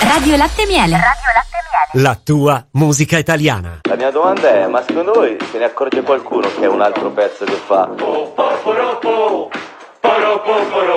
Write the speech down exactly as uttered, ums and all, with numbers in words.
Radio Latte Miele. Radio Latte Miele. La tua musica italiana. La mia domanda è, ma secondo voi se ne accorge qualcuno che è un altro pezzo che fa